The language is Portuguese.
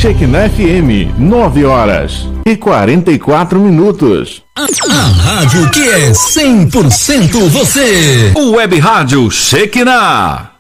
Shekinah FM, 9h44. A rádio que é 100% você. O Web Rádio Shekinah.